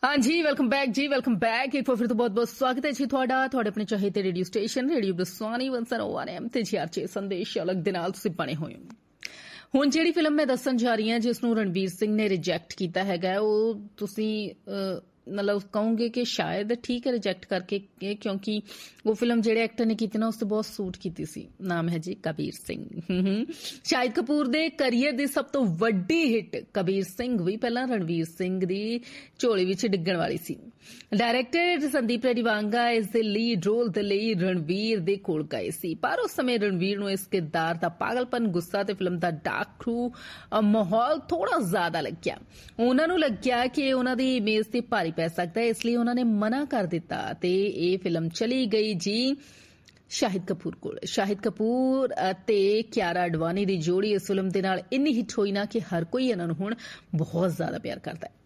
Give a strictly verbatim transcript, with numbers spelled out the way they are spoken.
हाँ जी, welcome back जी, welcome back. एक बार फिर तो बहुत बहुत स्वागत है जी ਤੁਹਾਡਾ ਤੁਹਾਡੇ ਆਪਣੇ ਚਾਹੀਦੇ ਰੇਡੀਓ ਸਟੇਸ਼ਨ ਰੇਡੀਓ ਬਸਵਾਨੀ ਇੱਕ ਸੌ ਇੱਕ ਐਮ ਤੇ ਜੀ ਆਰ ਜੇ ਸੰਦੇਸ਼ ਅਲੱਗ ਦੇ ਨਾਲ ਤੁਸੀਂ ਬਣੇ ਹੋਏ ਹੋ। ਹੁਣ ਜਿਹੜੀ ਫਿਲਮ ਮੈਂ ਦੱਸਣ ਜਾ ਰਹੀ ਹਾਂ ਜਿਸ ਨੂੰ ਰਣਵੀਰ ਸਿੰਘ ਨੇ ਰਿਜੈਕਟ ਕੀਤਾ ਹੈਗਾ ਉਹ ਤੁਸੀਂ मतलब कहूंगे कि शायद ठीक है रिजेक्ट करके क्योंकि वो फिल्म जेड़े एक्टर ने की ना उस बहुत सूट की सी। नाम है जी कबीर सिंह। शाहिद कपूर दे करियर दी सब तो वड्डी हिट कबीर सिंह भी पहला रणवीर सिंह दी झोली विच डिग्गण वाली सी। डायरैक्टर संदीप रेडीवांगा इस दे लीड रोल दे लई रणवीर दे कोल गए सी पर उस समय रणवीर नूं इस किरदार दा पागलपन गुस्सा ते फिल्म दा डार्क थ्रू माहौल थोड़ा ज्यादा लग्या। उन्हां नूं लग्या कि उन्हां दी इमेज ते भारी पै सकता है इसलिए उन्होंने मना कर दिता ते ये फिल्म चली गई जी शाहिद कपूर कोल। शाहिद कपूर ते क्यारा अडवाणी दी जोड़ी इस फिल्म दे नाल इन्नी हिट होई ना कि हर कोई इन्हां नूं हुण बहुत ज्यादा प्यार करदा है।